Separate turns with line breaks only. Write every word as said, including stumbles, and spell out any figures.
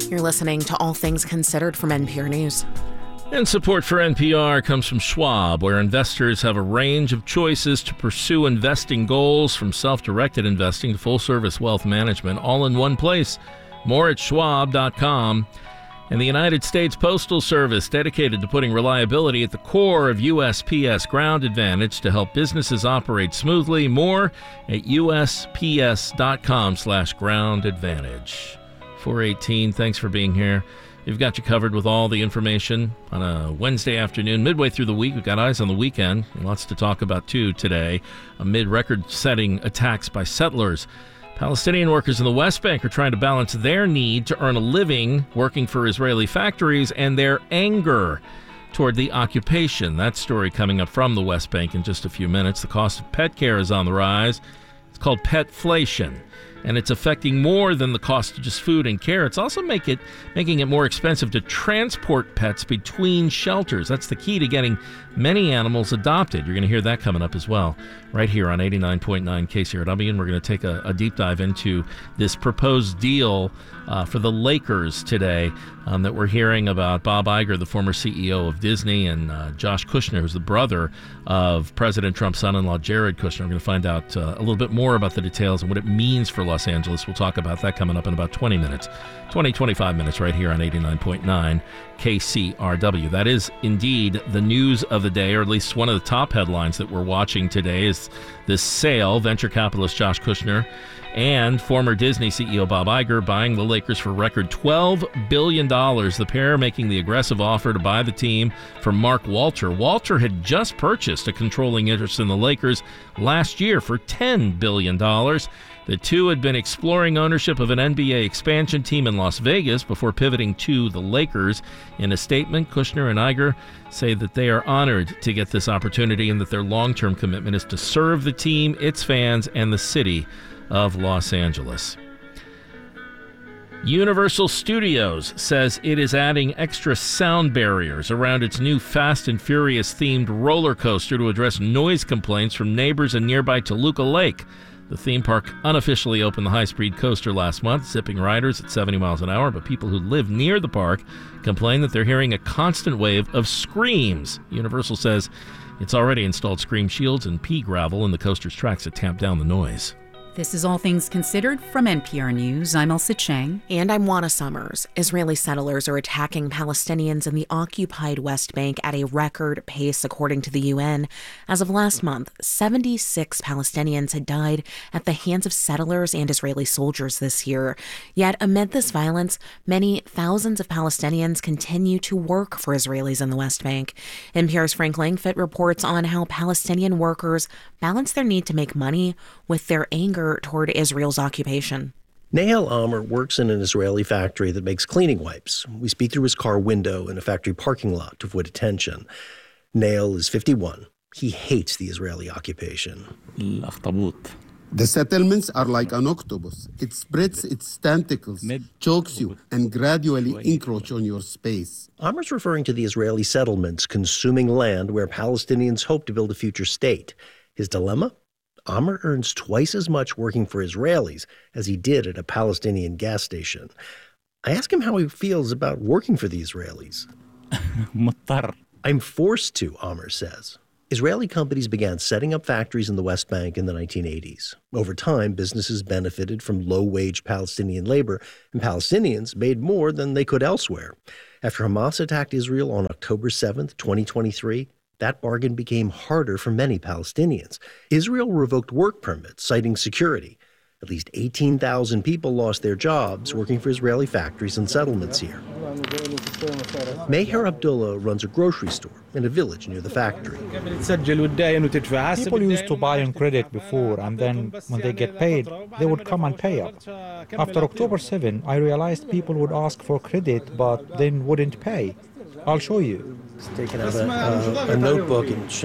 You're listening to All Things Considered from N P R News.
And support for N P R comes from Schwab, where investors have a range of choices to pursue investing goals, from self-directed investing to full-service wealth management, all in one place. More at schwab dot com. And the United States Postal Service, dedicated to putting reliability at the core of U S P S Ground Advantage to help businesses operate smoothly. More at U S P S dot com slash ground advantage. four eighteen, thanks for being here. We've got you covered with all the information on a Wednesday afternoon, midway through the week. We've got eyes on the weekend, and lots to talk about, too, today. Amid record-setting attacks by settlers, Palestinian workers in the West Bank are trying to balance their need to earn a living working for Israeli factories and their anger toward the occupation. That story coming up from the West Bank in just a few minutes. The cost of pet care is on the rise. It's called petflation, and it's affecting more than the cost of just food and care. It's also make it, making it more expensive to transport pets between shelters. That's the key to getting many animals adopted. You're going to hear that coming up as well, right here on eighty-nine point nine K C R W, and we're going to take a, a deep dive into this proposed deal uh, for the Lakers today um, that we're hearing about. Bob Iger, the former C E O of Disney, and uh, Josh Kushner, who's the brother of President Trump's son-in-law, Jared Kushner. We're going to find out uh, a little bit more about the details and what it means for Los Angeles. We'll talk about that coming up in about twenty minutes, twenty, twenty-five minutes right here on eighty-nine point nine K C R W. That is indeed the news of the day, or at least one of the top headlines that we're watching today is this sale. Venture capitalist Josh Kushner and former Disney C E O Bob Iger buying the Lakers for a record twelve billion dollars. The pair making the aggressive offer to buy the team from Mark Walter. Walter had just purchased a controlling interest in the Lakers last year for ten billion dollars. The two had been exploring ownership of an N B A expansion team in Las Vegas before pivoting to the Lakers. In a statement, Kushner and Iger say that they are honored to get this opportunity and that their long-term commitment is to serve the team, its fans, and the city of Los Angeles. Universal Studios says it is adding extra sound barriers around its new Fast and Furious themed roller coaster to address noise complaints from neighbors in nearby Toluca Lake. The theme park unofficially opened the high-speed coaster last month, zipping riders at seventy miles an hour, but people who live near the park complain that they're hearing a constant wave of screams. Universal says it's already installed scream shields and pea gravel in the coaster's tracks to tamp down the noise.
This is All Things Considered from N P R News. I'm Elsa Chang.
And I'm Juana Summers. Israeli settlers are attacking Palestinians in the occupied West Bank at a record pace, according to the U N. As of last month, seventy-six Palestinians had died at the hands of settlers and Israeli soldiers this year. Yet, amid this violence, many thousands of Palestinians continue to work for Israelis in the West Bank. N P R's Frank Langfitt reports on how Palestinian workers balance their need to make money with their anger toward Israel's occupation.
Nahel Amr works in an Israeli factory that makes cleaning wipes. We speak through his car window in a factory parking lot to avoid attention. Nahel is fifty-one. He hates the Israeli occupation.
The settlements are like an octopus. It spreads its tentacles, chokes you, and gradually encroach on your space.
Amr's referring to the Israeli settlements consuming land where Palestinians hope to build a future state. His dilemma? Amr earns twice as much working for Israelis as he did at a Palestinian gas station. I ask him how he feels about working for the Israelis. I'm forced to, Amr says. Israeli companies began setting up factories in the West Bank in the nineteen eighties. Over time, businesses benefited from low-wage Palestinian labor, and Palestinians made more than they could elsewhere. After Hamas attacked Israel on October seventh, twenty twenty-three, that bargain became harder for many Palestinians. Israel revoked work permits, citing security. At least eighteen thousand people lost their jobs working for Israeli factories and settlements here. Meher Abdullah runs a grocery store in a village near the factory.
People used to buy on credit before, and then when they get paid, they would come and pay up. After October seventh, I realized people would ask for credit, but then wouldn't pay. I'll show you.
He's taken out a, uh, a notebook and